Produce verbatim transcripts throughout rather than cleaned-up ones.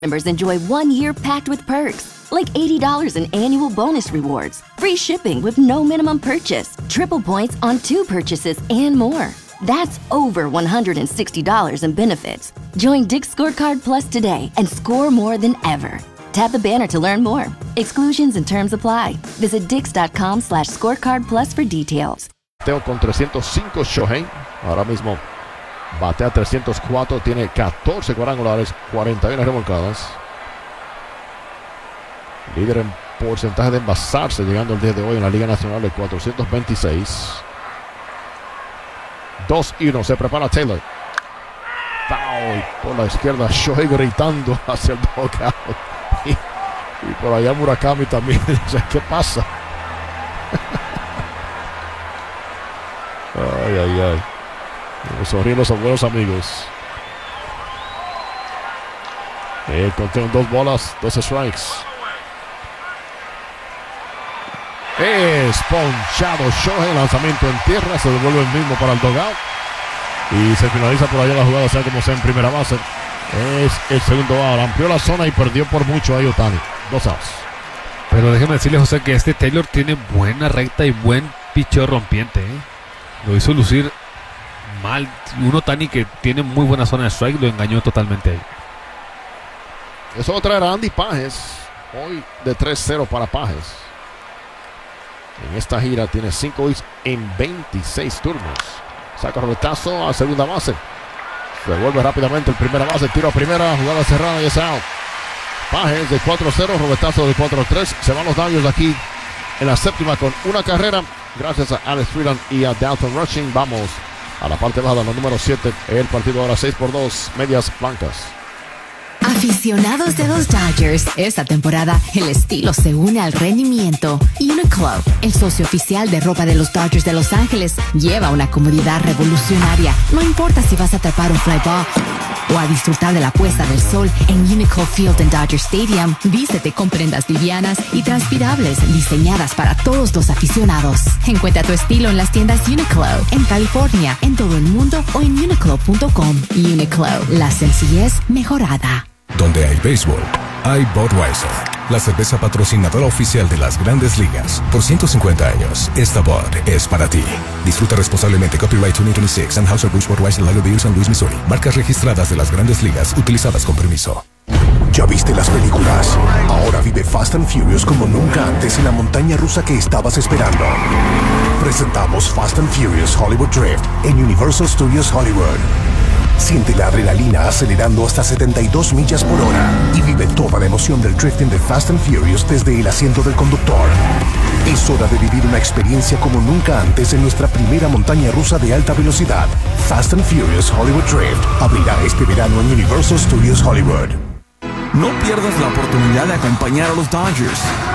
Members enjoy one year packed with perks, like eighty dollars in annual bonus rewards, free shipping with no minimum purchase, triple points on two purchases, and more. That's over one hundred sixty dollars in benefits. Join Dick's Scorecard Plus today and score more than ever. Tap the banner to learn more. Exclusions and terms apply. Visit dix.com slash scorecard plus for details. Con trescientos cinco Shohei, ahora mismo batea trescientos cuatro, tiene catorce cuadrangulares, cuarenta y una remolcadas. Líder en porcentaje de envasarse, llegando el día de hoy en la Liga Nacional de cuatrocientos veintiséis. dos y uno, se prepara Taylor. Foul por la izquierda, Shohei gritando hacia el dugout. Y, y por allá Murakami también. ¿Qué pasa? Ay, ay, ay. Sonríen los abuelos amigos. El conteo en dos bolas, dos strikes. Es ponchado Shohei, lanzamiento en tierra, se devuelve el mismo para el dugout. Y se finaliza por allá la jugada, sea como sea en primera base. Es el segundo out, amplió la zona y perdió por mucho ahí Ohtani. Dos outs. Pero déjeme decirle, José, que este Taylor tiene buena recta y buen picheo rompiente, ¿eh? Lo hizo lucir mal. Un Ohtani que tiene muy buena zona de strike lo engañó totalmente ahí. Eso va a traer a Andy Pages. Hoy de tres cero para Pages. En esta gira tiene cinco hits en veintiséis turnos. Saca roletazo a segunda base. Se vuelve rápidamente el primera base. Tiro a primera. Jugada cerrada y es out. Pages de cuatro cero. Roletazo de cuatro tres. Se van los Dodgers aquí en la séptima con una carrera. Gracias a Alex Freeland y a Dalton Rushing. Vamos a la parte baja de la número siete. El partido ahora seis por dos. Medias blancas. Aficionados de los Dodgers, esta temporada el estilo se une al rendimiento. Uniqlo, el socio oficial de ropa de los Dodgers de Los Ángeles, lleva una comodidad revolucionaria. No importa si vas a atrapar un fly ball o a disfrutar de la puesta del sol en Uniqlo Field en Dodger Stadium, vístete con prendas livianas y transpirables diseñadas para todos los aficionados. Encuentra tu estilo en las tiendas Uniqlo, en California, en todo el mundo o en uniqlo punto com. Uniqlo, la sencillez mejorada. Donde hay béisbol, hay Budweiser, la cerveza patrocinadora oficial de las Grandes Ligas. Por ciento cincuenta años, esta Bud es para ti. Disfruta responsablemente. Copyright dos mil veintiséis, Anheuser-Busch Budweiser Lager Beer, San Luis, Missouri. Marcas registradas de las Grandes Ligas, utilizadas con permiso. ¿Ya viste las películas? Ahora vive Fast and Furious como nunca antes en la montaña rusa que estabas esperando. Presentamos Fast and Furious Hollywood Drift en Universal Studios Hollywood. Siente la adrenalina acelerando hasta setenta y dos millas por hora y vive toda la emoción del drifting de Fast and Furious desde el asiento del conductor. Es hora de vivir una experiencia como nunca antes en nuestra primera montaña rusa de alta velocidad. Fast and Furious Hollywood Drift abrirá este verano en Universal Studios Hollywood. No pierdas la oportunidad de acompañar a los Dodgers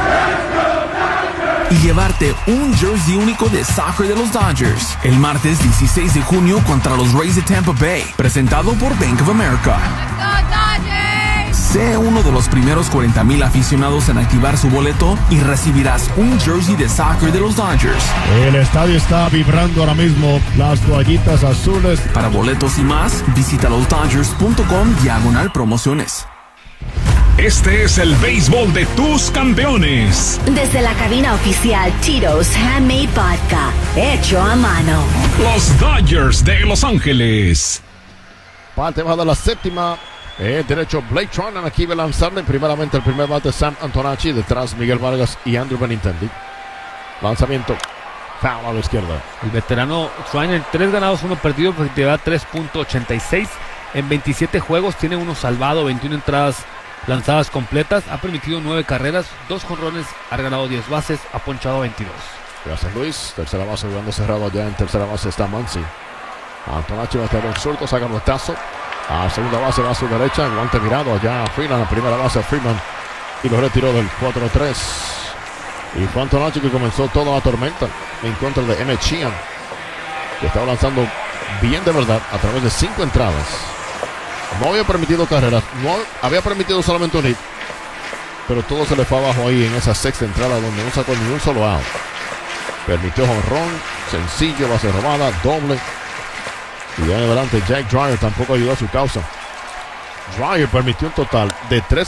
y llevarte un jersey único de soccer de los Dodgers el martes dieciséis de junio contra los Rays de Tampa Bay, presentado por Bank of America. Sé uno de los primeros cuarenta mil aficionados en activar su boleto y recibirás un jersey de soccer de los Dodgers. El estadio está vibrando ahora mismo, las toallitas azules. Para boletos y más, visita los dodgers punto com diagonal promociones. Este es el béisbol de tus campeones. Desde la cabina oficial Tito's Handmade Vodka, hecho a mano. Los Dodgers de Los Ángeles. Parte baja de la séptima. El derecho Blake Treinen aquí va a lanzarle. Primeramente el primer bate Sam Antonacci. Detrás Miguel Vargas y Andrew Benintendi. Lanzamiento. Foul a la izquierda. El veterano Treinen, tres ganados, uno perdido, efectividad tres punto ochenta y seis. En veintisiete juegos tiene uno salvado, veintiuna entradas lanzadas completas, ha permitido nueve carreras, dos jonrones, ha ganado diez bases, ha ponchado veintidós. Gracias Luis, tercera base jugando cerrado ya en tercera base está Muncy. Antonacci va a tener un surto, saca un tazo. A segunda base va a su derecha, guante mirado allá a Freeman, a primera base a Freeman y lo retiró del cuatro tres. Y fue Antonacci que comenzó toda la tormenta en contra de M. Sheehan, que estaba lanzando bien de verdad a través de cinco entradas. No había permitido carreras, no había permitido solamente un hit, pero todo se le fue abajo ahí en esa sexta entrada donde no sacó ni un solo out. Permitió jonrón, sencillo, base robada, doble. Y de ahí en adelante Jack Dreyer tampoco ayudó a su causa. Dreyer permitió un total de tres